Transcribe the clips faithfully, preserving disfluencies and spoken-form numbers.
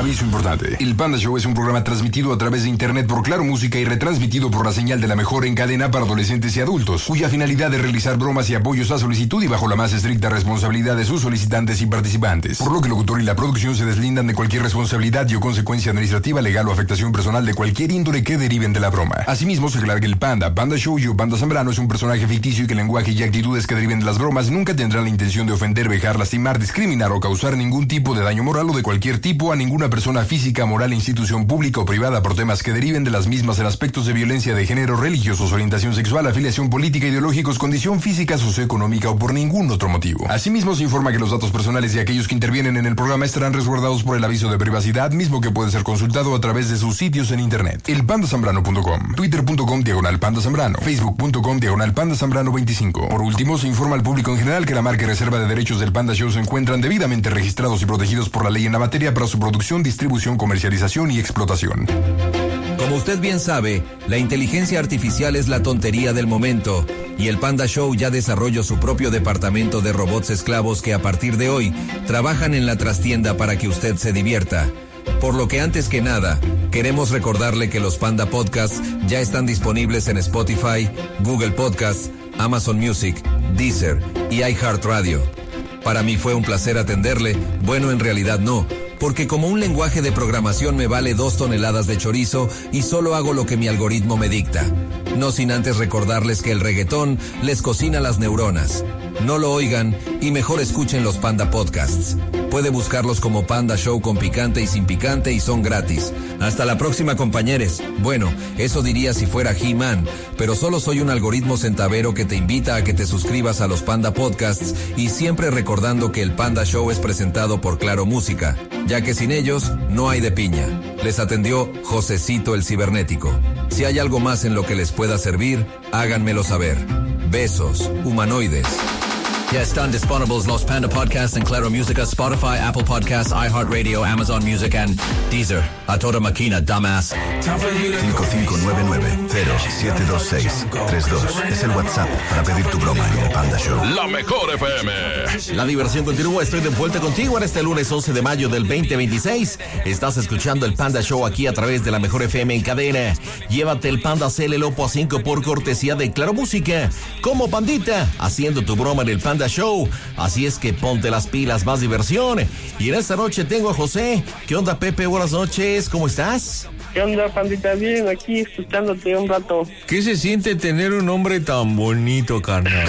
Aviso importante. El Panda Show es un programa transmitido a través de internet por Claro Música y retransmitido por la señal de la mejor en cadena para adolescentes y adultos, cuya finalidad es realizar bromas y apoyos a solicitud y bajo la más estricta responsabilidad de sus solicitantes y participantes. Por lo que el locutor y la producción se deslindan de cualquier responsabilidad y o consecuencia administrativa, legal o afectación personal de cualquier índole que deriven de la broma. Asimismo, se aclara que el Panda, Panda Show y o Panda Zambrano es un personaje ficticio y que el lenguaje y actitudes que deriven de las bromas nunca tendrán la intención de ofender, vejar, lastimar, discriminar o causar ningún tipo de daño moral o de cualquier tipo a ninguna persona física, moral, institución pública o privada por temas que deriven de las mismas en aspectos de violencia de género, religiosos, orientación sexual, afiliación política, ideológicos, condición física, socioeconómica o por ningún otro motivo. Asimismo, se informa que los datos personales de aquellos que intervienen en el programa estarán resguardados por el aviso de privacidad, mismo que puede ser consultado a través de sus sitios en internet. El panda zambrano punto com, twitter punto com diagonal panda zambrano, facebook punto com diagonal panda zambrano veinticinco. Por último, se informa al público en general que la marca y reserva de derechos del Panda Show se encuentran debidamente registrados y protegidos por la ley en la materia para su producción, distribución, comercialización y explotación. Como usted bien sabe, la inteligencia artificial es la tontería del momento y el Panda Show ya desarrolló su propio departamento de robots esclavos que a partir de hoy trabajan en la trastienda para que usted se divierta. Por lo que antes que nada, queremos recordarle que los Panda Podcasts ya están disponibles en Spotify, Google Podcasts, Amazon Music, Deezer y iHeartRadio. Para mí fue un placer atenderle, bueno, en realidad no, porque como un lenguaje de programación me vale dos toneladas de chorizo y solo hago lo que mi algoritmo me dicta. No sin antes recordarles que el reggaetón les cocina las neuronas. No lo oigan y mejor escuchen los Panda Podcasts. Puede buscarlos como Panda Show con picante y sin picante y son gratis. Hasta la próxima, compañeros. Bueno, eso diría si fuera He-Man, pero solo soy un algoritmo centavero que te invita a que te suscribas a los Panda Podcasts y siempre recordando que el Panda Show es presentado por Claro Música, ya que sin ellos no hay de piña. Les atendió Josecito el Cibernético. Si hay algo más en lo que les pueda servir, háganmelo saber. Besos, humanoides. Ya están disponibles los Panda Podcasts en Claro Música, Spotify, Apple Podcasts, iHeartRadio, Amazon Music and Deezer. A toda máquina, dumbass. cinco cinco nueve nueve cero siete dos seis tres dos es el WhatsApp para pedir tu broma en el Panda Show. La mejor F M. La diversión continúa. Estoy de vuelta contigo en este lunes once de mayo del veinte veintiséis. Estás escuchando el Panda Show aquí a través de la mejor F M en cadena. Llévate el Panda C L Lopo a cinco por cortesía de Claro Música. Como pandita, haciendo tu broma en el Panda Show. Así es que ponte las pilas, más diversión. Y en esta noche tengo a José. ¿Qué onda, Pepe? Buenas noches. ¿Cómo estás? ¿Qué onda, pandita? Bien, aquí escuchándote un rato. ¿Qué se siente tener un nombre tan bonito, carnal?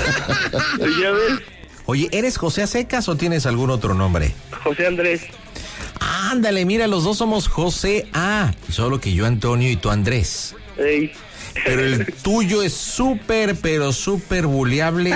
¿Ya ves? Oye, ¿eres José a secas o tienes algún otro nombre? José Andrés. Ándale, mira, los dos somos José A. Solo que yo Antonio y tú Andrés. Ey. Pero el tuyo es súper, pero súper buleable.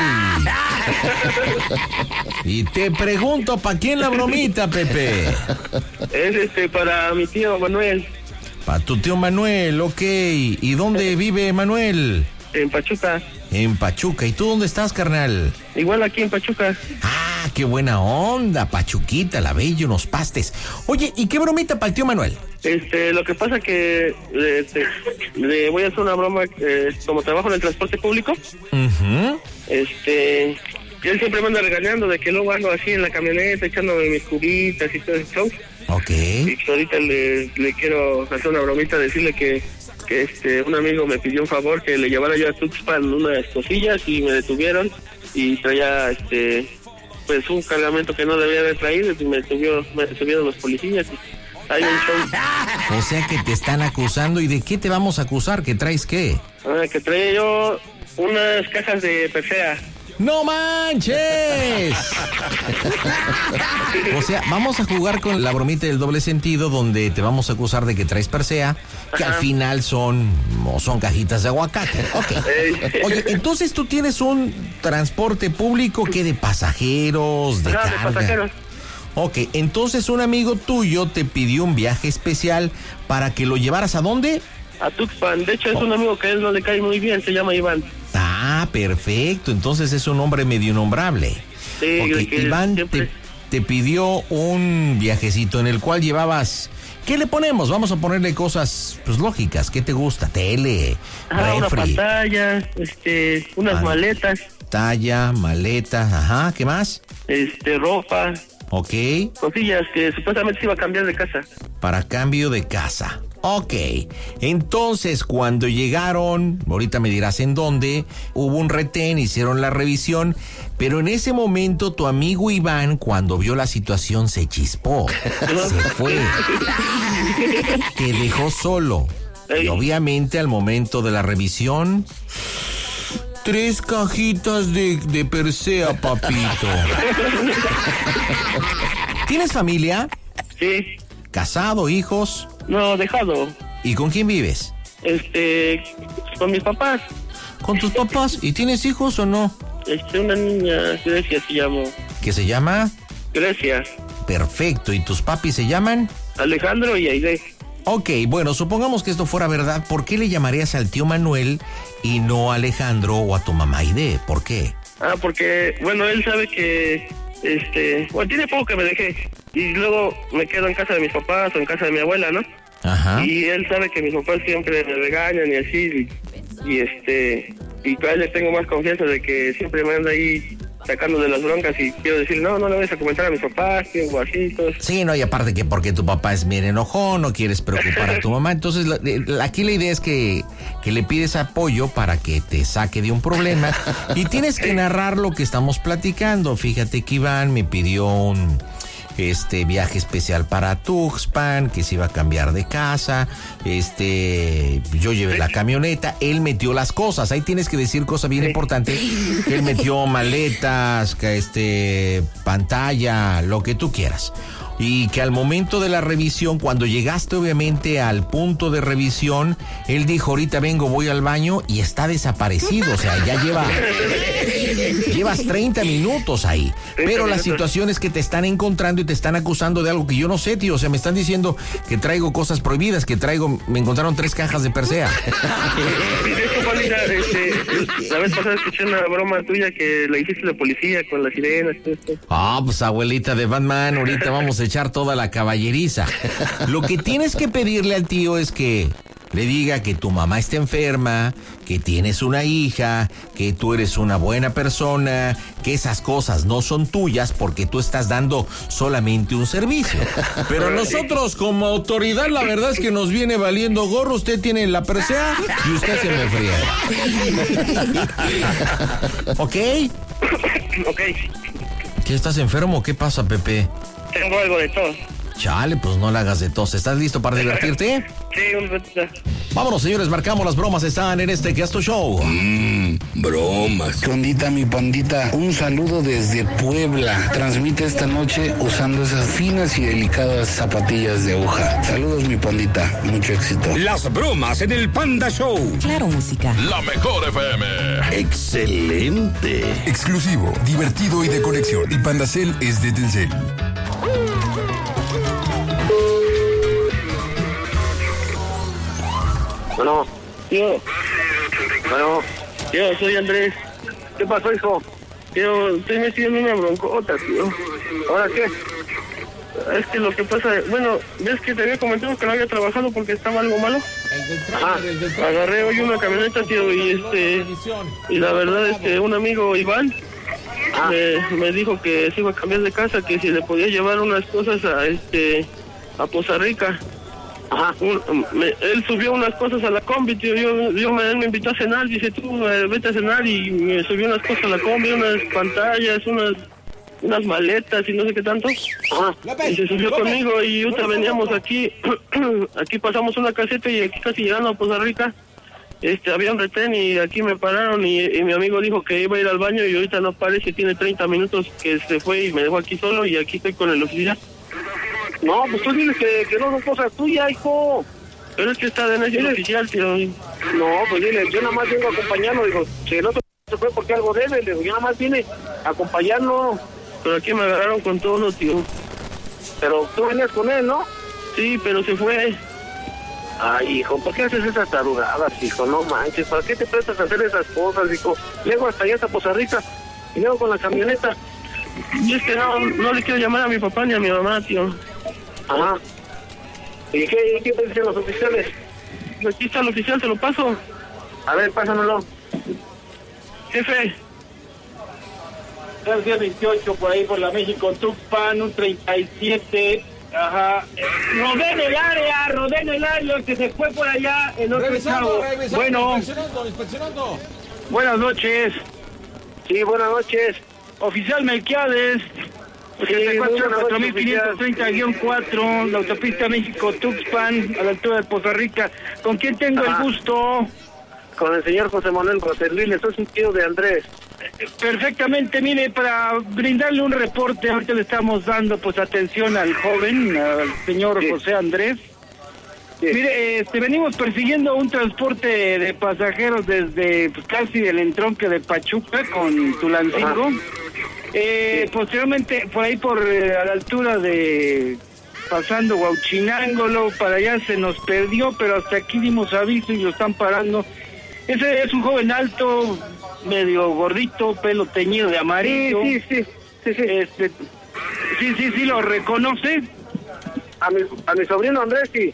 Y... y te pregunto, ¿para quién la bromita, Pepe? Es este para mi tío Manuel. Para tu tío Manuel, ok. ¿Y dónde vive Manuel? En Pachuca. En Pachuca. ¿Y tú dónde estás, carnal? Igual aquí en Pachuca. Ah, qué buena onda, Pachuquita, la bella, unos pastes. Oye, ¿y qué bromita para el tío Manuel? Este, lo que pasa que este, le voy a hacer una broma, eh, como trabajo en el transporte público. Uh-huh. Este, él siempre me anda regañando de que luego ando así en la camioneta echándome mis cubitas y todo eso. Ok. Y ahorita le, le quiero hacer una bromita, decirle que que este un amigo me pidió un favor que le llevara yo a Tuxpan unas cosillas y me detuvieron y traía este pues un cargamento que no debía haber traído y me detuvieron, me detuvieron los policías y hay un show. O sea que te están acusando. ¿Y de qué te vamos a acusar? ¿Que traes qué? Ah, que traía yo unas cajas de Persea. ¡No manches! O sea, vamos a jugar con la bromita del doble sentido, donde te vamos a acusar de que traes Persea, que Ajá. al final son o son cajitas de aguacate. Okay. Oye, entonces tú tienes un transporte público que de pasajeros, de Ajá, carga. de pasajeros. Ok, entonces un amigo tuyo te pidió un viaje especial para que lo llevaras ¿a dónde? A Tuxpan. De hecho es oh. un amigo que a él no le cae muy bien, se llama Iván. Ah, perfecto. Entonces es un hombre medio nombrable. Sí, okay. que Iván siempre... te, te pidió un viajecito en el cual llevabas... ¿Qué le ponemos? Vamos a ponerle cosas pues lógicas. ¿Qué te gusta? Tele, ah, refri. Una pantalla, este, unas ah, maletas. Talla, maletas, ajá. ¿Qué más? Este, ropa. Ok. Cosillas que supuestamente se iba a cambiar de casa. Para cambio de casa. Ok. Entonces, cuando llegaron, ahorita me dirás en dónde, hubo un retén, hicieron la revisión, pero en ese momento tu amigo Iván, cuando vio la situación, se chispó. Se fue. Te dejó solo. Y obviamente al momento de la revisión, tres cajitas de, de Persea, papito. ¿Tienes familia? Sí. ¿Casado, hijos? No, dejado. ¿Y con quién vives? Este, con mis papás. ¿Con tus papás? ¿Y tienes hijos o no? Este, una niña, Grecia se llama. ¿Qué se llama? Grecia. Perfecto. ¿Y tus papis se llaman? Alejandro y Aide. Ok, bueno, supongamos que esto fuera verdad, ¿por qué le llamarías al tío Manuel y no a Alejandro o a tu mamá Aide? ¿Por qué? Ah, porque, bueno, él sabe que, este, bueno, tiene poco que me dejé. Y luego me quedo en casa de mis papás o en casa de mi abuela, ¿no? Ajá. Y él sabe que mis papás siempre me regañan y así, y, y este, y a él le tengo más confianza de que siempre me anda ahí sacando de las broncas y quiero decir, no, no le vayas a comentar a mis papás, tengo asitos. Sí, no, y aparte que porque tu papá es bien enojón, no quieres preocupar a tu mamá, entonces la, la, aquí la idea es que, que le pides apoyo para que te saque de un problema y tienes que narrar lo que estamos platicando. Fíjate que Iván me pidió un este viaje especial para Tuxpan, que se iba a cambiar de casa, este, yo llevé la camioneta, él metió las cosas, ahí tienes que decir cosa bien importante, él metió maletas, este, pantalla, lo que tú quieras. Y que al momento de la revisión, cuando llegaste obviamente al punto de revisión, él dijo, ahorita vengo, voy al baño, y está desaparecido, o sea, ya lleva, llevas treinta minutos ahí, pero la situación es que te están encontrando y te están acusando de algo que yo no sé, tío, o sea, me están diciendo que traigo cosas prohibidas, que traigo, me encontraron tres cajas de Persea. De hecho, Juanita, este, la vez pasada escuché una broma tuya que la hiciste de policía con las sirenas. Ah, pues abuelita de Batman, ahorita vamos a echar toda la caballeriza. Lo que tienes que pedirle al tío es que le diga que tu mamá está enferma, que tienes una hija, que tú eres una buena persona, que esas cosas no son tuyas porque tú estás dando solamente un servicio. Pero nosotros como autoridad la verdad es que nos viene valiendo gorro, usted tiene la Persea y usted se me friega. ¿Ok? Ok. ¿Qué, estás enfermo? ¿Qué pasa, Pepe? Tengo algo de tos. Chale, pues no la hagas de tos. ¿Estás listo para divertirte? Sí, un ratito. Vámonos, señores, marcamos las bromas. Están en este Gasto Show. Mmm, bromas. ¿Qué ondita, mi pandita? Un saludo desde Puebla. Transmite esta noche usando esas finas y delicadas zapatillas de aguja. Saludos, mi pandita. Mucho éxito. Las bromas en el Panda Show. Claro, música. La mejor F M. Excelente. Exclusivo, divertido y de conexión. Y Pandacel es de Telcel. Bueno, tío. Bueno, tío, soy Andrés. ¿Qué pasó, hijo? Tío, estoy metido en una broncota, tío. ¿Ahora qué? Es que lo que pasa, bueno, ¿ves que te había comentado que no había trabajado porque estaba algo malo? Ah, agarré hoy una camioneta, tío, y este, y la verdad es que un amigo, Iván, me, me dijo que se iba a cambiar de casa, que si le podía llevar unas cosas a este, a Poza Rica. Ajá. Un, me, él subió unas cosas a la combi, tío. Yo, yo me, él me invitó a cenar, dice tú, eh, vete a cenar, y me subió unas cosas a la combi, unas pantallas, unas unas maletas y no sé qué tanto. Ajá. Y se subió conmigo y ahorita veníamos aquí, aquí pasamos una caseta y aquí casi llegando a Poza Rica, este, había un retén y aquí me pararon y, y mi amigo dijo que iba a ir al baño y ahorita no parece, tiene treinta minutos que se fue y me dejó aquí solo y aquí estoy con el oficial. No, pues tú dices que, que no son cosas tuyas, hijo. Pero es que está de necio el oficial, tío. No, pues dile, yo nada más vengo a acompañarlo. Digo, si el otro se fue porque algo debe, le digo, yo nada más vine a acompañarlo. Pero aquí me agarraron con todo, tío. Pero tú venías con él, ¿no? Sí, pero se fue. Ay, hijo, ¿por qué haces esas tarugadas, hijo? No manches, ¿para qué te prestas a hacer esas cosas, hijo? Luego hasta allá hasta Poza Rica y luego con la camioneta. Y es que no, no le quiero llamar a mi papá ni a mi mamá, tío. Ajá. ¿Y qué, qué te dicen los oficiales? Aquí está el oficial, se lo paso. A ver, pásamelo. Jefe. García veintiocho, por ahí por la México Tuxpan, un treinta y siete. Ajá. Rodé en el área, rodé en el área, que se fue por allá, el otro chavo. Bueno. Inspeccionando, inspeccionando. Buenas noches. Sí, buenas noches. Oficial Melquiades. ochenta y cuatro cuatro mil quinientos treinta guión cuatro, la autopista México-Tuxpan, a la altura de Poza Rica. ¿Con quién tengo Ajá. el gusto? Con el señor José Manuel Roserville, soy un tío de Andrés. Perfectamente, mire, para brindarle un reporte, ahorita le estamos dando pues atención al joven, al señor sí. José Andrés. Sí. Mire, este, venimos persiguiendo un transporte de pasajeros desde pues, casi el entronque de Pachuca con Tulancingo. Eh, sí. Posteriormente, por ahí por eh, a la altura de pasando Huauchinango, para allá se nos perdió, pero hasta aquí dimos aviso y lo están parando. Ese es un joven alto, medio gordito, pelo teñido de amarillo. Sí, sí, sí, sí, sí. Este, sí, sí, sí, ¿lo reconoce? A mi, a mi sobrino Andrés, sí.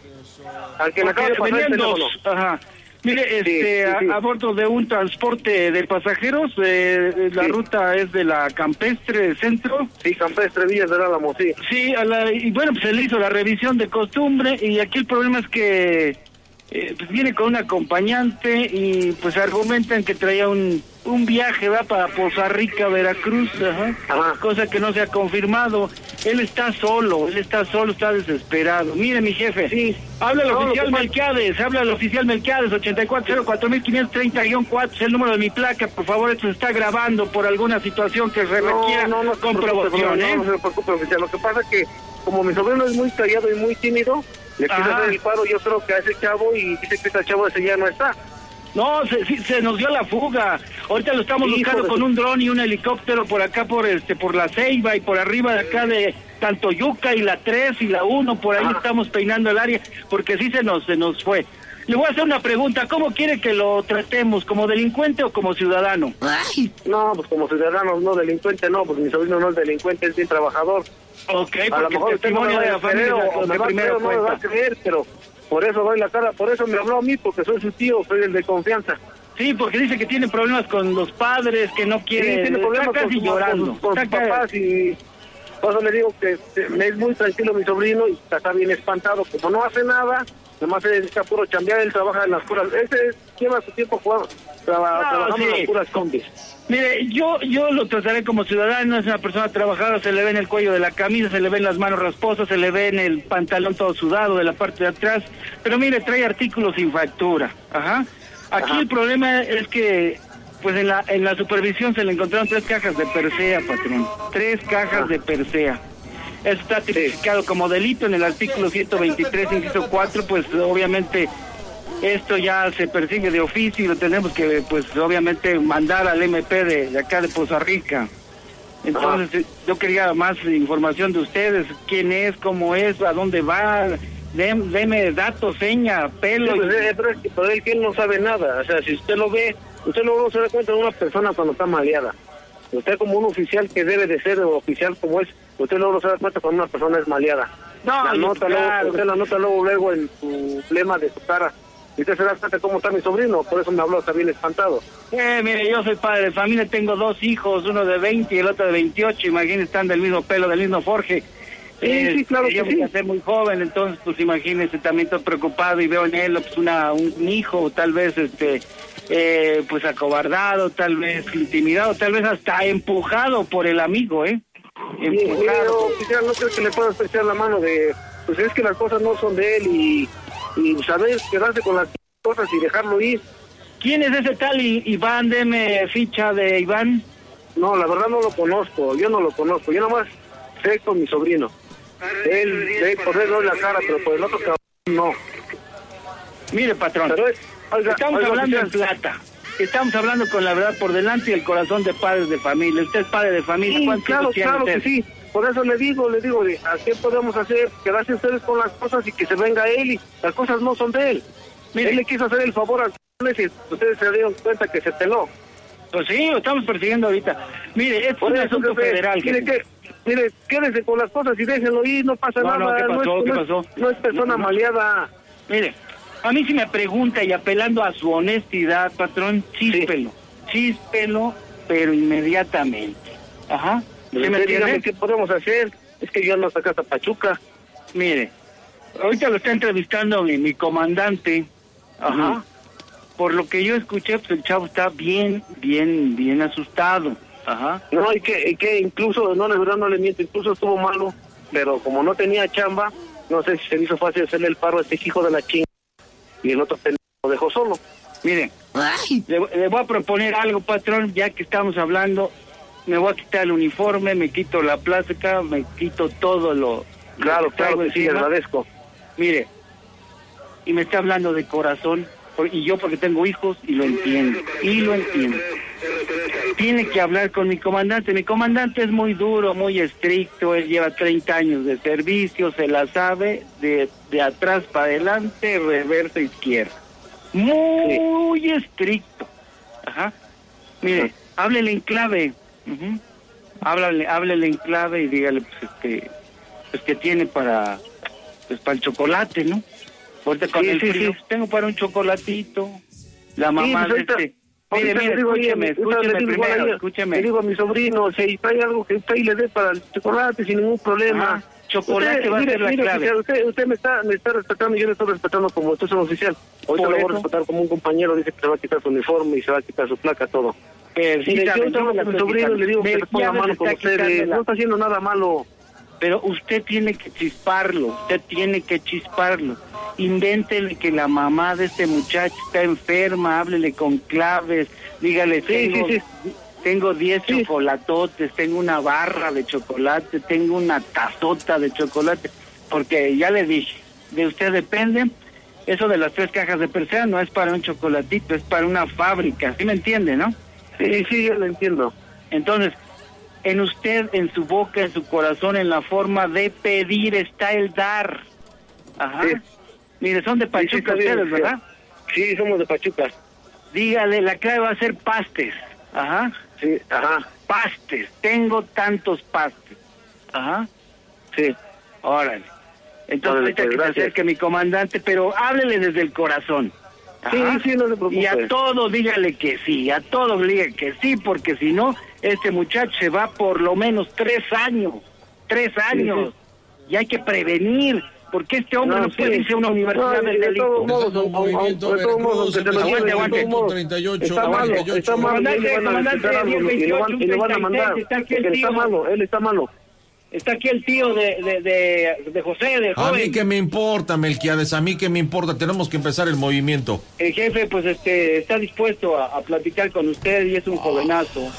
Al que le acaba de pasar el teléfono. Ajá. Mire, este, sí, sí, sí. A, a bordo de un transporte de pasajeros, eh, la sí. ruta es de la Campestre Centro. Sí, Campestre Villas del Álamo, sí. Sí, a la, y bueno, pues se le hizo la revisión de costumbre y aquí el problema es que eh, pues viene con un acompañante y pues argumentan que traía un un viaje, va para Poza Rica, Veracruz, ajá, ajá. cosa que no se ha confirmado. Él está solo, él está solo, está desesperado. Mire, mi jefe, sí. habla el no, oficial Melquiades, habla el oficial Melquiades, ochenta y cuatro cero cuatro mil quinientos treinta guión cuatro, es el número de mi placa, por favor, esto se está grabando por alguna situación que se requiera no, no, no, comprobación, no, ¿eh? No, no se preocupe, oficial, lo que pasa es que como mi sobrino es muy callado y muy tímido, le quiere hacer el paro, yo creo que a ese chavo, y dice que ese chavo ese ya no está. No, se, sí, se nos dio la fuga. Ahorita lo estamos Hijo buscando con un dron y un helicóptero por acá, por este, por la Ceiba y por arriba de acá de tanto Yuca y la tres y la uno, por ahí ah. estamos peinando el área, porque sí se nos, se nos fue. Le voy a hacer una pregunta, ¿cómo quiere que lo tratemos? ¿Como delincuente o como ciudadano? Ay. No, pues como ciudadano, no delincuente, no, porque mi sobrino no es delincuente, es bien trabajador. Ok, a lo mejor usted no me va a creer, o me va a creer, no me va a creer, pero por eso doy la cara, por eso me habló a mí, porque soy su tío, soy el de confianza. Sí, porque dice que tiene problemas con los padres, que no quiere, sí, tiene problemas está casi con, llorando. Con, con sus papás y por eso le digo que me es muy tranquilo mi sobrino y está bien espantado, como no hace nada, nomás se dedica a puro chambear, él trabaja en las puras, ese lleva su tiempo jugando, traba, no, trabajando sí. en las puras combis. Mire, yo yo lo trataré como ciudadano, es una persona trabajadora, se le ve en el cuello de la camisa, se le ven las manos rasposas, se le ve en el pantalón todo sudado de la parte de atrás, pero mire, trae artículos sin factura, ajá. Aquí ajá. el problema es que, pues en la en la supervisión se le encontraron tres cajas de Persea, patrón, tres cajas ajá. de Persea. Eso está tipificado sí. como delito en el artículo ciento veintitrés, inciso cuatro, pues obviamente esto ya se persigue de oficio y lo tenemos que, pues, obviamente, mandar al M P de, de acá de Poza Rica. Entonces, Ajá. yo quería más información de ustedes, quién es, cómo es, a dónde va, Dem, deme datos, seña, pelo. Sí, pues, y... pero, es que, pero es que él no sabe nada, o sea, si usted lo ve, usted luego se da cuenta de una persona cuando está maleada. Usted como un oficial que debe de ser oficial como es, usted luego se da cuenta cuando una persona es maleada. No, la nota claro. luego, usted la nota luego, luego en su lema de su cara. Y usted se da cuenta cómo está mi sobrino, por eso me habló, está bien espantado. Eh, mire, yo soy padre de familia, tengo dos hijos, uno de veinte y el otro de veintiocho, imagínense, están del mismo pelo, del mismo forje. Sí, eh, sí, claro que yo sí. Yo soy muy joven, entonces, pues imagínense, también estoy preocupado y veo en él pues una un, un hijo, tal vez, este, eh, pues acobardado, tal vez intimidado, tal vez hasta empujado por el amigo, ¿eh? Empujado. Sí, pero, no creo que le pueda echar la mano de, pues es que las cosas no son de él y... y saber quedarse con las cosas y dejarlo ir. ¿Quién es ese tal Iván? Deme ficha de Iván. No, la verdad no lo conozco, yo no lo conozco, yo nomás sé con mi sobrino. Él, él por él doy la cara, pero por el otro cabrón no. Mire, patrón, es, oiga, estamos oiga, hablando en plata. Estamos hablando con la verdad por delante y el corazón de padres de familia. Usted es padre de familia. Sí, ¿Cuántos claro, tiene claro usted? que sí. Por eso le digo, le digo, ¿a qué podemos hacer? Quedarse ustedes con las cosas y que se venga él y las cosas no son de él. Mire, él le quiso hacer el favor a y ustedes se dieron cuenta que se peló. Pues sí, lo estamos persiguiendo ahorita. Mire, es un asunto federal. Mire, que, mire, quédese con las cosas y déjenlo ir, no pasa no, nada. No, ¿qué pasó? No es, ¿Qué no pasó? Es, no es persona no, maleada. Mire, a mí si me pregunta y apelando a su honestidad, patrón, chíspelo. Sí. Chíspelo, pero inmediatamente. Ajá. ¿Sí me Dígame entiende? qué podemos hacer. Es que yo ando hasta acá hasta Pachuca. Mire, ahorita lo está entrevistando mi, mi comandante. Ajá. Uh-huh. Por lo que yo escuché, pues el chavo está bien, bien, bien asustado. Ajá. No, y que, y que incluso, no, la verdad no le miento, incluso estuvo malo, pero como no tenía chamba, no sé si se le hizo fácil hacerle el paro a este hijo de la chinga. Y el otro pendejo lo dejó solo. Mire, le, le voy a proponer algo, patrón, ya que estamos hablando. Me voy a quitar el uniforme, me quito la plática, me quito todo lo... Claro, lo que claro que sí, le agradezco. Mire, y me está hablando de corazón, por, y yo porque tengo hijos y lo entiendo, y lo entiendo. Tiene que hablar con mi comandante. Mi comandante es muy duro, muy estricto, él lleva treinta años de servicio, se la sabe de, de atrás para adelante, reversa izquierda. Muy sí. estricto. Ajá. Mire, sí. háblele en clave. Uh-huh. Háblale, háblele en clave y dígale pues este, pues que tiene para, pues para el chocolate, ¿no? Ahorita con sí, el sí, frío, sí. tengo para un chocolatito. La mamá sí, pues de este. Mire, mire, digo, escúcheme, oye, escúcheme le primero, digo, escúcheme. Le digo a mi sobrino, si trae algo que usted le dé para el chocolate sin ningún problema. Ajá. Chocolate usted, va a mire, ser la mire, clave. Oficial, usted, usted me está me está respetando y yo le estoy respetando como usted es un oficial. Ahorita lo voy a respetar como un compañero, dice que se va a quitar su uniforme y se va a quitar su placa, todo. Pero sí, yo tengo a mi sobrino le digo que se ponga mano con ustedes, no está haciendo nada malo. Pero usted tiene que chisparlo, usted tiene que chisparlo. Invéntele que la mamá de este muchacho está enferma, háblele con claves, dígale, sí, tengo, sí, sí. tengo diez sí. chocolatotes, tengo una barra de chocolate, tengo una tazota de chocolate, porque ya le dije, de usted depende, eso de las tres cajas de Persea no es para un chocolatito, es para una fábrica, ¿sí me entiende, no? Sí, sí, yo lo entiendo. Entonces, en usted, en su boca, en su corazón, en la forma de pedir está el dar. Ajá. Sí. Mire, son de Pachuca sí, sí, ustedes, ¿verdad? Sí, somos de Pachuca. Dígale, la clave va a ser pastes. Ajá. Sí, ajá. Pastes. Tengo tantos pastes. Ajá. Sí. Órale. Entonces, ahorita que se acerque mi comandante, pero háblele desde el corazón. Ajá. Sí, sí, no se preocupe. Y a todos dígale que sí, a todos dígale que sí, porque si no, este muchacho se va por lo menos tres años. Tres años. Sí, sí. Y hay que prevenir. Porque este hombre no, no puede irse a una universidad del delito. De todos modos, de todos modos, que se lo lleven, aguante, aguante. Está malo, está malo, y le van a necesitar algo, y le van a mandar, porque está malo, él está malo. Está aquí el tío de, de, de, de José, de joven. A mí que me importa, Melquiades, a mí que me importa, tenemos que empezar el movimiento. El jefe, pues, este, está dispuesto a, a platicar con usted y es un jovenazo.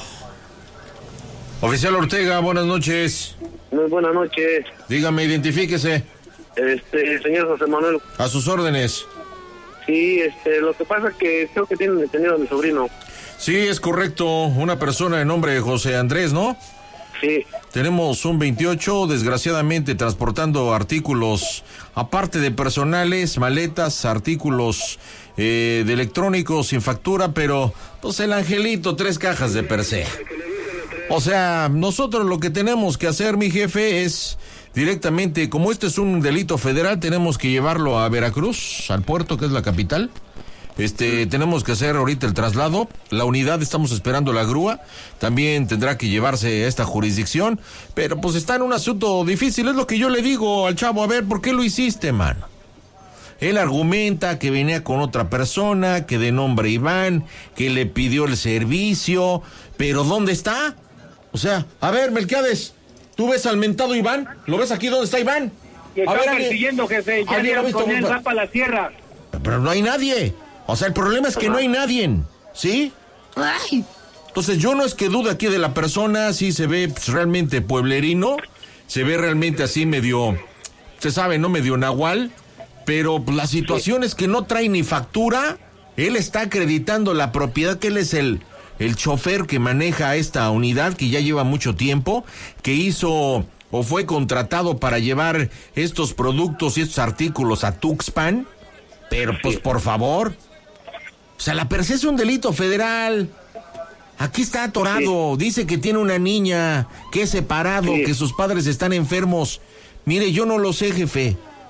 Oficial Ortega, buenas noches. Muy buenas noches. Dígame, identifíquese. Este, señor José Manuel. A sus órdenes. Sí, este, lo que pasa es que creo que tienen detenido a mi sobrino. Sí, es correcto, una persona de nombre de José Andrés, ¿no? Sí. Tenemos un veintiocho, desgraciadamente, transportando artículos, aparte de personales, maletas, artículos eh, de electrónicos sin factura, pero, pues el angelito, tres cajas de Persea. O sea, nosotros lo que tenemos que hacer, mi jefe, es directamente, como este es un delito federal, tenemos que llevarlo a Veracruz, al puerto, que es la capital. Este, tenemos que hacer ahorita el traslado, la unidad, estamos esperando la grúa, también tendrá que llevarse a esta jurisdicción, pero pues está en un asunto difícil, es lo que yo le digo al chavo, a ver, ¿por qué lo hiciste, mano? Él argumenta que venía con otra persona, que de nombre Iván, que le pidió el servicio, pero ¿dónde está? O sea, a ver, Melquiades, ¿tú ves al mentado Iván? ¿Lo ves aquí? ¿Dónde está Iván? Y está persiguiendo, jefe, ya dieron con él, va para la sierra. Pero no hay nadie. O sea, el problema es que no hay nadie, ¿sí? Ay. Entonces yo no es que dude aquí de la persona, sí se ve pues, realmente pueblerino, se ve realmente así medio, usted sabe, ¿no? Medio nahual, pero pues, la situación sí. es que no trae ni factura, él está acreditando la propiedad, que él es el, el chofer que maneja esta unidad, que ya lleva mucho tiempo, que hizo o fue contratado para llevar estos productos y estos artículos a Tuxpan, pero pues por favor... O sea, la Persea es un delito federal. Aquí está atorado. Sí. Dice que tiene una niña, que es separado, sí. que sus padres están enfermos. Mire, yo no lo sé, jefe.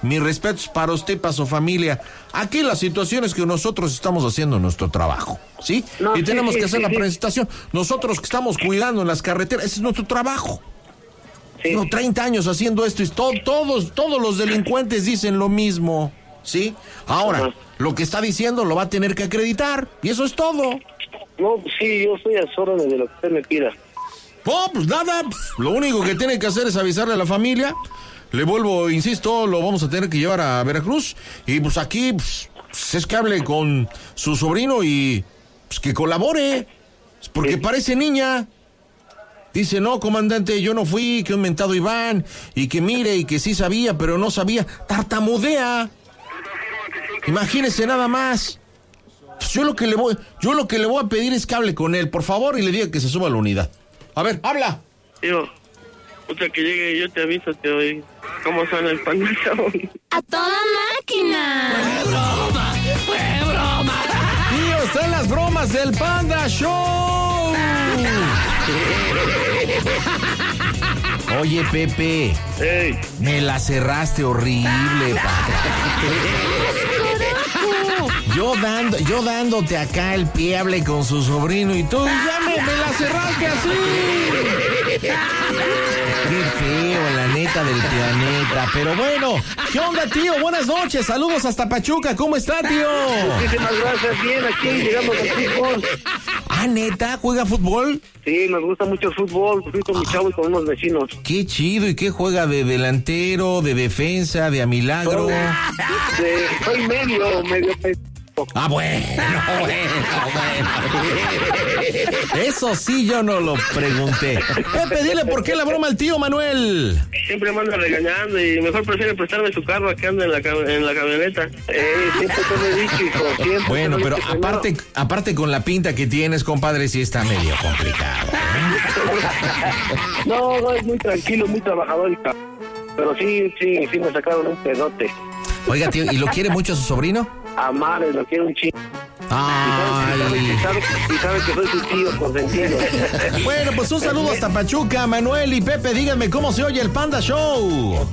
mis respetos para usted y para su familia. Aquí la situación es que nosotros estamos haciendo nuestro trabajo, ¿sí? No, y sí, tenemos sí, que hacer sí, la sí. presentación. Nosotros que estamos cuidando en las carreteras, ese es nuestro trabajo. Sí. No, treinta años haciendo esto y to- todos, todos los delincuentes dicen lo mismo, ¿sí? Ahora, Ajá. lo que está diciendo lo va a tener que acreditar, y eso es todo. No, sí, yo estoy a sus órdenes de lo que usted me pida. No, pues nada, pues, lo único que tiene que hacer es avisarle a la familia. Le vuelvo, insisto, lo vamos a tener que llevar a Veracruz. Y pues aquí, pues, es que hable con su sobrino y pues, que colabore. Porque Sí. parece niña. Dice, no, comandante, yo no fui, que un mentado Iván. Y que mire, y que sí sabía, pero no sabía. Tartamudea. Imagínese nada más. Pues yo lo que le voy, yo lo que le voy a pedir es que hable con él, por favor, y le diga que se suba a la unidad. A ver, habla. Tío, puta que llegue, yo te aviso, te doy. ¿Cómo suena el Panda Show? ¡A toda máquina! ¡Fue broma! ¡Fue broma! Tío, están las bromas del Panda Show. Oye, Pepe. Hey. Me la cerraste horrible, papá. Yo dando, yo dándote acá el pie, hable con su sobrino y tú ya me, me la cerraste así. Qué feo, la neta del planeta. Pero bueno, ¿qué onda, tío? Buenas noches, saludos hasta Pachuca. ¿Cómo está, tío? Muchísimas gracias, bien, aquí llegando al fútbol. Ah, ¿neta? ¿Juega fútbol? Sí, me gusta mucho el fútbol, fui con mi chavo y con unos vecinos. Qué chido, ¿y qué juega? ¿De delantero, de defensa, de a milagro? De, soy medio, medio... Ah, bueno, bueno, bueno. Eso sí yo no lo pregunté. Pepe, dile por qué la broma al tío Manuel. Siempre me anda regañando y mejor prefiere prestarme su carro a que ande en la, cam- en la camioneta. Eh, siempre te lo he dicho, hijo, siempre. Bueno, te lo he pero dicho aparte, primero. aparte con la pinta que tienes, compadre, sí está medio complicado. No, no, es muy tranquilo, muy trabajador y ca- pero sí, sí, sí me sacaron un pedote. Oiga, tío, ¿y lo quiere mucho a su sobrino? A madre, lo quiero un chingo. Ay. Y sabe, y sabe que soy su tío consentido. Bueno, pues un saludo hasta Pachuca, Manuel y Pepe, díganme cómo se oye el Panda Show.